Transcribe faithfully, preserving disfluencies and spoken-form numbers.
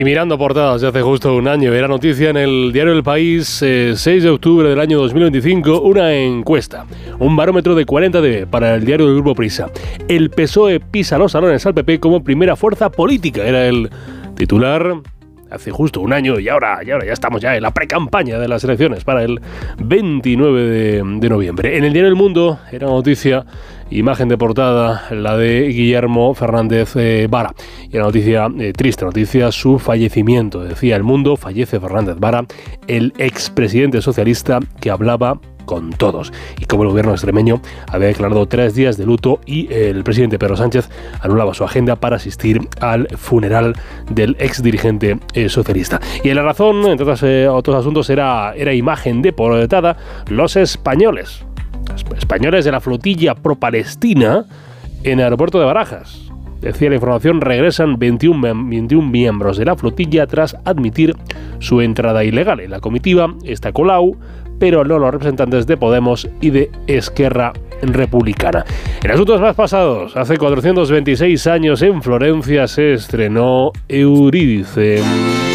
Y mirando portadas de hace justo un año, era noticia en el diario El País, eh, seis de octubre del año dos mil veinticinco, una encuesta, un barómetro de cuarenta D para el diario del Grupo Prisa. El P S O E pisa los salones al P P como primera fuerza política, era el titular hace justo un año y ahora, y ahora ya estamos ya en la precampaña de las elecciones para el veintinueve de, de noviembre. En el diario El Mundo era noticia, imagen de portada, la de Guillermo Fernández eh, Vara. Y la noticia, eh, triste noticia, su fallecimiento. Decía El Mundo, fallece Fernández Vara, el expresidente socialista que hablaba con todos. Y como el gobierno extremeño había declarado tres días de luto y el presidente Pedro Sánchez anulaba su agenda para asistir al funeral del ex dirigente eh, socialista. Y en La Razón, entre otros, eh, otros asuntos, era, era imagen de portada, los españoles. Españoles de la flotilla pro-palestina en el aeropuerto de Barajas. Decía la información, regresan veintiún, veintiún miembros de la flotilla tras admitir su entrada ilegal. En la comitiva está Colau, pero no los representantes de Podemos y de Esquerra Republicana. En asuntos más pasados, hace cuatrocientos veintiséis años en Florencia se estrenó Eurídice.